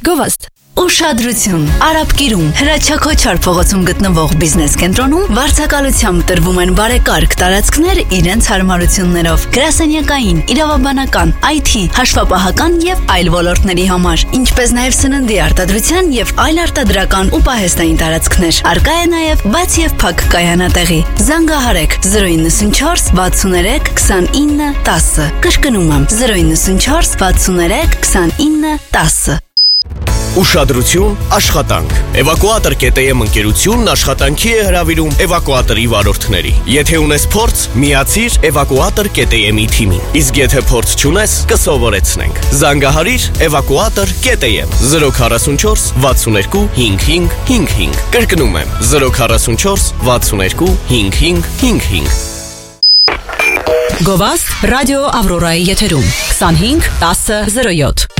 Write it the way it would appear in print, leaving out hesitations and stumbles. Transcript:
Գովաստ Ուշադրություն, Արաբկիրում, Հրաչակոչար փողոցում գտնվող բիզնես կենտրոնում վարձակալությամբ տրվում են բարեկարգ տարածքներ իրենց հարմարություններով, գրասենյակային, իրավաբանական, IT, հաշվապահական եւ այլ ոլորտների համար, ինչպես նաեւ սննդի արտադրության եւ այլ արտադրական ու պահեստային տարածքներ։ Արկա է նաեւ բաց եւ փակ կայանատեղի։ Զանգահարեք 094 63 29 10։ Կրկնում եմ 094 63 29 10։ Ուշադրություն, աշխատանք։ Էվակուատոր.am ընկերությունն աշխատանքի է հրավիրում էվակուատորի վարորդների։ Եթե ունես փորձ, միացիր Էվակուատոր.am-ի թիմին։ Իսկ եթե փորձ չունես, կսովորեցնենք։ Զանգահարիր Էվակուատոր.am 044 62 55 55։ Կրկնում եմ 044 62 55 55։ Գովաստ ռադիո Ավրորայի եթերում 25 10 07